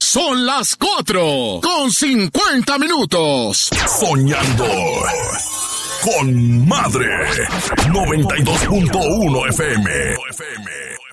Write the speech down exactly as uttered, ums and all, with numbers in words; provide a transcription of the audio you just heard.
Son las cuatro con cincuenta minutos. Soñando con Madre. noventa y dos punto uno F M.